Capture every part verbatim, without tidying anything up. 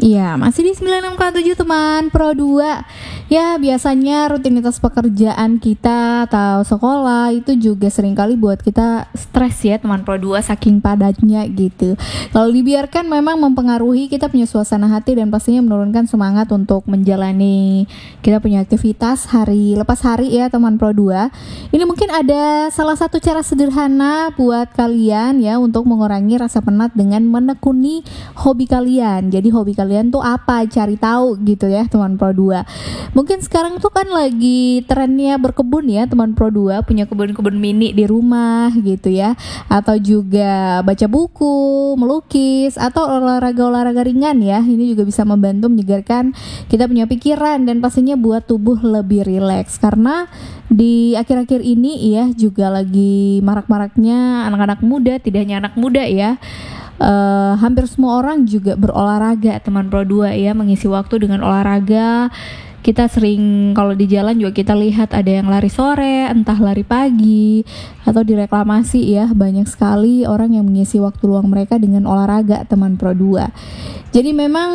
Iya, masih di sembilan puluh enam koma tujuh teman Pro dua. Ya, biasanya rutinitas pekerjaan kita atau sekolah itu juga seringkali buat kita stres ya teman Pro dua, saking padatnya gitu. Kalau dibiarkan memang mempengaruhi kita punya suasana hati dan pastinya menurunkan semangat untuk menjalani kita punya aktivitas hari lepas hari ya teman Pro dua. Ini mungkin ada salah satu cara sederhana buat kalian ya untuk mengurangi rasa penat dengan menekuni hobi kalian. Jadi hobi kalian tuh apa, cari tahu gitu ya teman Pro dua. Mungkin sekarang tuh kan lagi trennya berkebun ya teman Pro dua, punya kebun-kebun mini di rumah gitu ya, atau juga baca buku, melukis, atau olahraga-olahraga ringan ya. Ini juga bisa membantu menyegarkan kita punya pikiran dan pastinya buat tubuh lebih rileks, karena di akhir-akhir ini ya juga lagi marak-maraknya anak-anak muda, tidak hanya anak muda ya, Uh, hampir semua orang juga berolahraga teman Pro dua ya, mengisi waktu dengan olahraga. Kita sering kalau di jalan juga kita lihat ada yang lari sore, entah lari pagi atau di reklamasi ya. Banyak sekali orang yang mengisi waktu luang mereka dengan olahraga teman Pro dua. Jadi memang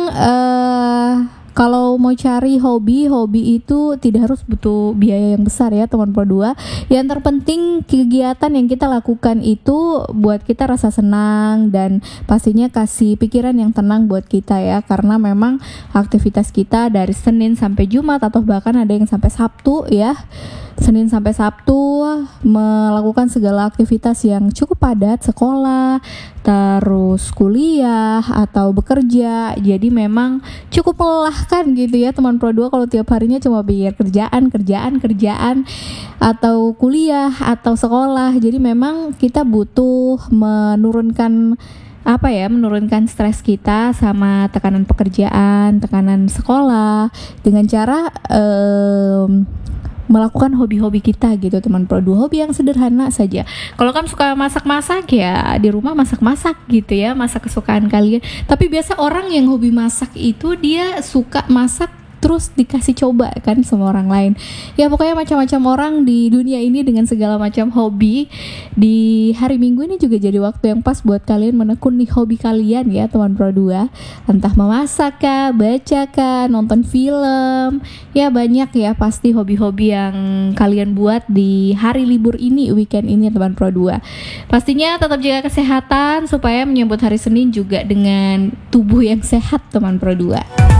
uh, kalau mau cari hobi, hobi itu tidak harus butuh biaya yang besar ya teman Pro dua. Yang terpenting kegiatan yang kita lakukan itu buat kita rasa senang dan pastinya kasih pikiran yang tenang buat kita ya. Karena memang aktivitas kita dari Senin sampai Jumat atau bahkan ada yang sampai Sabtu ya. Senin sampai Sabtu melakukan segala aktivitas yang cukup padat, sekolah, terus kuliah atau bekerja. Jadi memang cukup melelahkan gitu ya teman Pro dua kalau tiap harinya cuma pikir kerjaan, kerjaan, kerjaan atau kuliah atau sekolah. Jadi memang kita butuh menurunkan apa ya, menurunkan stres kita sama tekanan pekerjaan, tekanan sekolah dengan cara um, melakukan hobi-hobi kita gitu teman Pro dua, hobi yang sederhana saja. Kalau kan suka masak-masak ya di rumah masak-masak gitu ya, masak kesukaan kalian. Tapi biasa orang yang hobi masak itu dia suka masak terus dikasih coba kan sama orang lain. Ya pokoknya macam-macam orang di dunia ini dengan segala macam hobi. Di hari Minggu ini juga jadi waktu yang pas buat kalian menekuni hobi kalian ya teman Pro dua. Entah memasak kah, baca kah, nonton film. Ya banyak ya pasti hobi-hobi yang kalian buat di hari libur ini, weekend ini teman Pro dua. Pastinya tetap jaga kesehatan supaya menyambut hari Senin juga dengan tubuh yang sehat teman Pro dua.